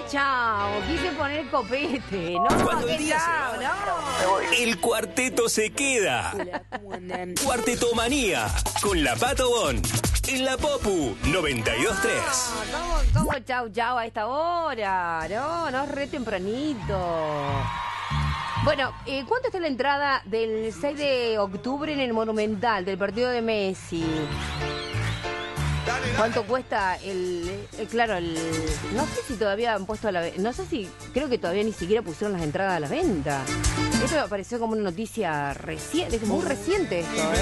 chao. Quise poner copete. No, Cuando el qué día se chao, va, no. el cuarteto se queda. Cuarteto Manía con la Pato Bon. En la Popu 92.3. ¿Cómo chau chau a esta hora? No es re tempranito. Bueno, ¿cuánto está la entrada del 6 de octubre en el Monumental del partido de Messi? ¿Cuánto cuesta claro, no sé si todavía han puesto a la venta, no sé si, creo que todavía ni siquiera pusieron las entradas a la venta. Esto me pareció como una noticia reciente, es muy reciente esto,